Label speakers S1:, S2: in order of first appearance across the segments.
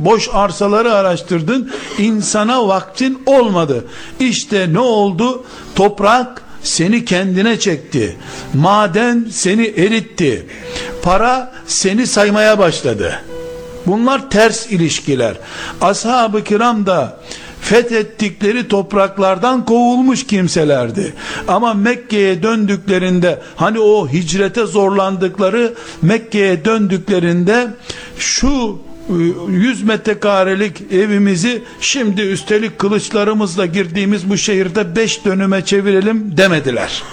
S1: araştırdın, boş arsaları araştırdın, insana vaktin olmadı. İşte ne oldu? Toprak seni kendine çekti. Maden seni eritti. Para seni saymaya başladı. Bunlar ters ilişkiler. Ashab-ı kiram da fethettikleri topraklardan kovulmuş kimselerdi. Ama Mekke'ye döndüklerinde, hani o hicrete zorlandıkları Mekke'ye döndüklerinde, şu 100 metrekarelik evimizi şimdi üstelik kılıçlarımızla girdiğimiz bu şehirde 5 dönüme çevirelim demediler.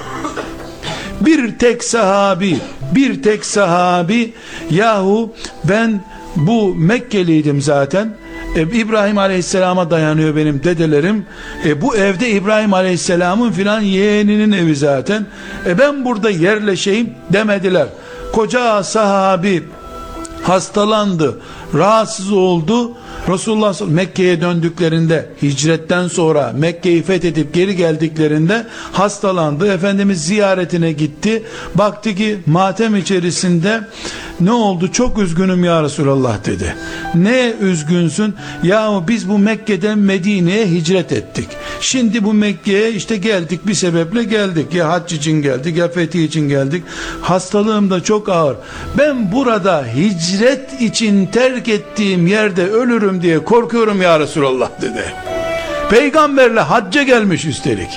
S1: Bir tek sahabi yahu ben bu Mekkeliydim zaten, İbrahim Aleyhisselam'a dayanıyor benim dedelerim, bu evde İbrahim Aleyhisselam'ın filan yeğeninin evi zaten, ben burada yerleşeyim demediler. Koca sahabi hastalandı, rahatsız oldu. Resulullah Mekke'ye döndüklerinde, hicretten sonra Mekke'yi fethedip geri geldiklerinde hastalandı. Efendimiz ziyaretine gitti. Baktı ki matem içerisinde. Ne oldu? Çok üzgünüm ya Resulallah dedi. Ne üzgünsün? Yahu biz bu Mekke'den Medine'ye hicret ettik. Şimdi bu Mekke'ye işte geldik, bir sebeple geldik. Ya hac için geldik, ya fetih için geldik. Hastalığım da çok ağır. Ben burada hicret için terk ettiğim yerde ölürüm diye korkuyorum ya Resulallah dedi. Peygamberle hacca gelmiş üstelik.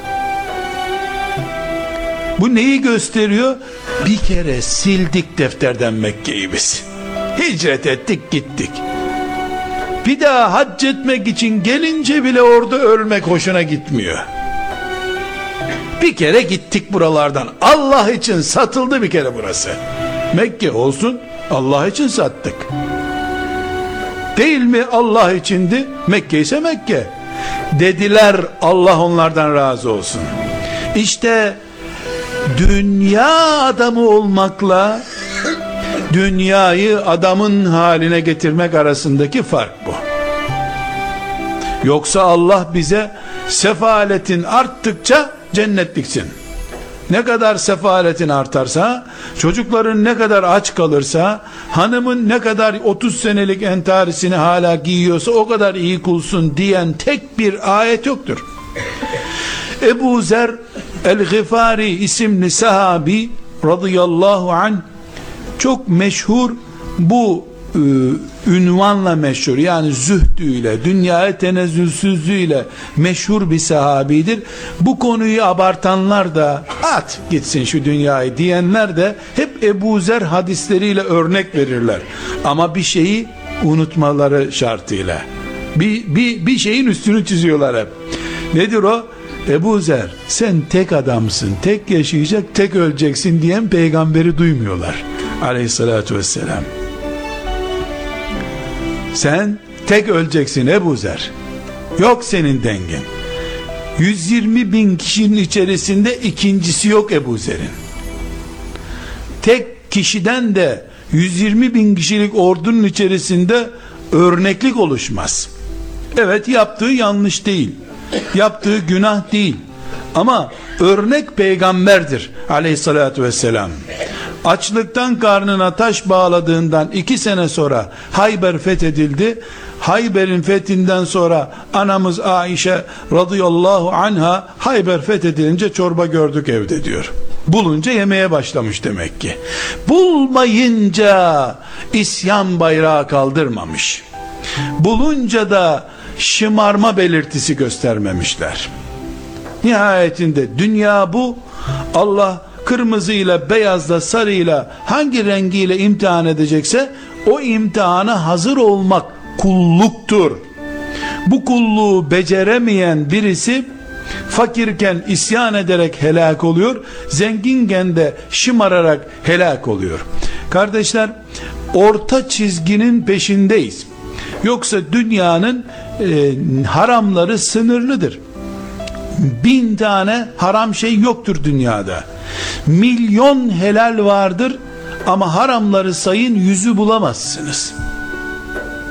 S1: Bu neyi gösteriyor? Bir kere sildik defterden Mekke'yi biz. Hicret ettik, gittik. Bir daha hac etmek için gelince bile orada ölmek hoşuna gitmiyor. Bir kere gittik buralardan. Allah için satıldı bir kere burası. Mekke olsun, Allah için sattık. Değil mi Allah içindi? Mekke ise Mekke. Dediler, Allah onlardan razı olsun. İşte dünya adamı olmakla dünyayı adamın haline getirmek arasındaki fark bu. Yoksa Allah bize sefaletin arttıkça cennetliksin. Ne kadar sefaletin artarsa, çocukların ne kadar aç kalırsa, hanımın ne kadar 30 senelik entarisini hala giyiyorsa o kadar iyi kulsun diyen tek bir ayet yoktur. Ebu Zer el-Gıfari isimli sahabi radıyallahu anh çok meşhur, bu ünvanla meşhur, yani zühdüyle, dünyaya tenezzülsüzlüğüyle meşhur bir sahabidir. Bu konuyu abartanlar da, at gitsin şu dünyayı diyenler de hep Ebu Zer hadisleriyle örnek verirler. Ama bir şeyi unutmaları şartıyla, bir şeyin üstünü çiziyorlar hep. Nedir o? Ebu Zer, sen tek adamsın, tek yaşayacak, tek öleceksin diyen peygamberi duymuyorlar aleyhissalatü vesselam. Sen tek öleceksin Ebu Zer, yok senin dengin. 120 bin kişinin içerisinde ikincisi yok Ebu Zer'in. Tek kişiden de 120 bin kişilik ordunun içerisinde örneklik oluşmaz. Evet, yaptığı yanlış değil, yaptığı günah değil, ama örnek peygamberdir aleyhissalatü vesselam. Açlıktan karnına taş bağladığından 2 sene sonra Hayber fethedildi. Hayber'in fethinden sonra anamız Aişe radıyallahu anha, Hayber fethedilince çorba gördük evde diyor. Bulunca yemeye başlamış demek ki. Bulmayınca isyan bayrağı kaldırmamış. Bulunca da şımarma belirtisi göstermemişler. Nihayetinde dünya bu. Allah kırmızıyla, beyazla, sarıyla, hangi rengiyle imtihan edecekse o imtihana hazır olmak kulluktur. Bu kulluğu beceremeyen birisi fakirken isyan ederek helak oluyor, zenginken de şımararak helak oluyor. Kardeşler, orta çizginin peşindeyiz. Yoksa dünyanın haramları sınırlıdır. 1000 tane haram şey yoktur dünyada. Milyon helal vardır ama haramları sayın, 100'ü bulamazsınız.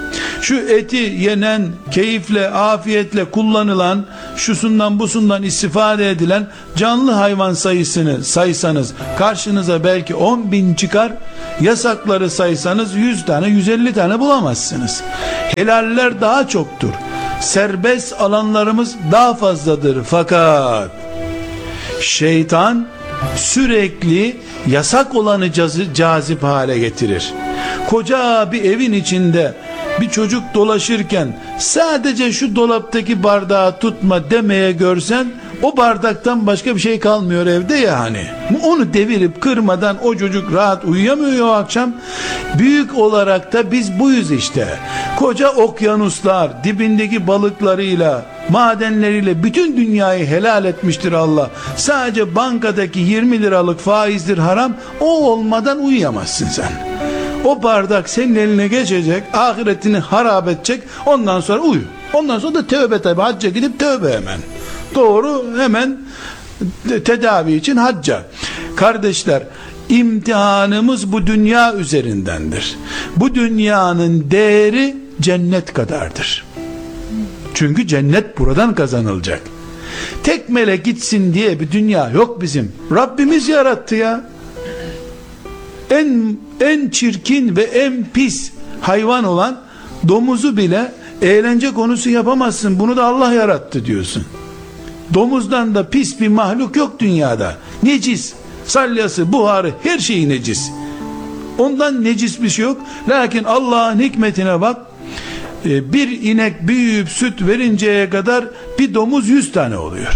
S1: şu eti yenen, keyifle, afiyetle kullanılan, şusundan busundan istifade edilen canlı hayvan sayısını saysanız karşınıza belki 10.000 çıkar. Yasakları saysanız 100 tane 150 tane bulamazsınız. Helaller daha çoktur. Serbest alanlarımız daha fazladır. Fakat şeytan sürekli yasak olanı cazip hale getirir. Koca bir evin içinde bir çocuk dolaşırken sadece şu dolaptaki bardağı tutma demeye görsen, o bardaktan başka bir şey kalmıyor evde ya hani. Onu devirip kırmadan o çocuk rahat uyuyamıyor o akşam. Büyük olarak da biz buyuz işte. Koca okyanuslar dibindeki balıklarıyla, madenleriyle bütün dünyayı helal etmiştir Allah. Sadece bankadaki 20 liralık faizdir haram. O olmadan uyuyamazsın sen. O bardak senin eline geçecek, ahiretini harap edecek, ondan sonra uyu. Ondan sonra da tövbe, tabi hacca gidip tövbe hemen. Doğru, hemen tedavi için hacca. Kardeşler, imtihanımız bu dünya üzerindendir. Bu dünyanın değeri cennet kadardır. Çünkü cennet buradan kazanılacak. Tek melek gitsin diye bir dünya yok bizim. Rabbimiz yarattı ya. En çirkin ve en pis hayvan olan domuzu bile eğlence konusu yapamazsın. Bunu da Allah yarattı diyorsun. Domuzdan da pis bir mahluk yok dünyada. Necis, salyası, buharı, her şeyi necis. Ondan necis bir şey yok. Lakin Allah'ın hikmetine bak. Bir inek büyüyüp süt verinceye kadar bir domuz 100 tane oluyor.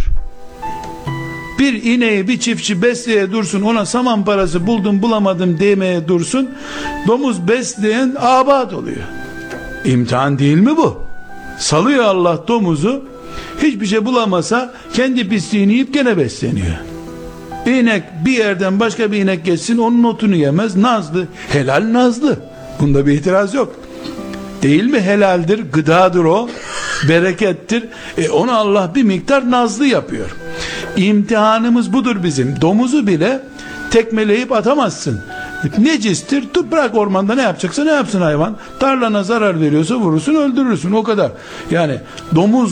S1: Bir ineği bir çiftçi besleye dursun, ona saman parası buldum bulamadım demeye dursun, domuz besleyen abat oluyor. İmtihan değil mi bu? Salıyor Allah domuzu, hiçbir şey bulamasa kendi pisliğini yiyip gene besleniyor. İnek bir yerden başka bir inek geçsin, onun otunu yemez. Nazlı, helal nazlı, bunda bir itiraz yok. Değil mi? Helaldir, gıdadır o, berekettir. Onu Allah bir miktar nazlı yapıyor. İmtihanımız budur bizim. Domuzu bile tekmeleyip atamazsın. Necistir, bırak ormanda, ne yapacaksa ne yapsın hayvan. Tarlana zarar veriyorsa vurursun, öldürürsün, o kadar. Yani domuz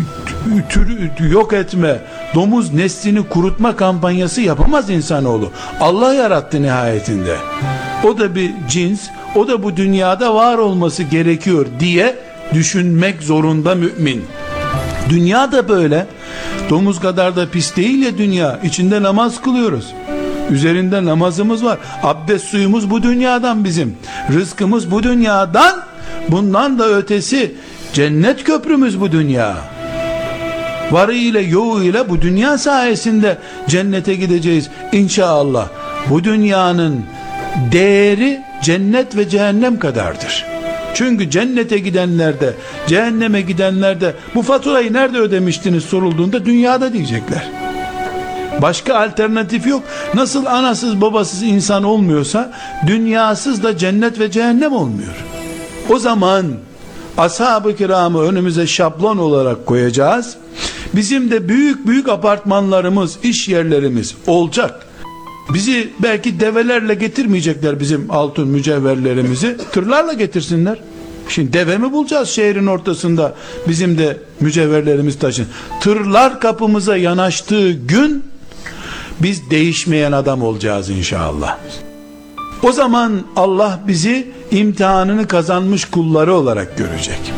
S1: türü yok etme, domuz neslini kurutma kampanyası yapamaz insanoğlu. Allah yarattı nihayetinde. O da bir cins, o da bu dünyada var olması gerekiyor diye düşünmek zorunda mümin. Dünya da böyle. Domuz kadar da pis değil ya dünya. İçinde namaz kılıyoruz. Üzerinde namazımız var. Abdest suyumuz bu dünyadan bizim. Rızkımız bu dünyadan. Bundan da ötesi cennet köprümüz bu dünya. Varı ile yoğu ile bu dünya sayesinde cennete gideceğiz İnşallah. Bu dünyanın değeri cennet ve cehennem kadardır. Çünkü cennete gidenlerde, cehenneme gidenlerde bu faturayı nerede ödemiştiniz sorulduğunda dünyada diyecekler. Başka alternatif yok. Nasıl anasız babasız insan olmuyorsa dünyasız da cennet ve cehennem olmuyor. O zaman ashab-ı kiramı önümüze şablon olarak koyacağız. Bizim de büyük büyük apartmanlarımız, iş yerlerimiz olacak. Bizi belki develerle getirmeyecekler, bizim altın mücevherlerimizi tırlarla getirsinler. Şimdi deve mi bulacağız şehrin ortasında bizim de mücevherlerimiz taşın? Tırlar kapımıza yanaştığı gün biz değişmeyen adam olacağız inşallah. O zaman Allah bizi imtihanını kazanmış kulları olarak görecek.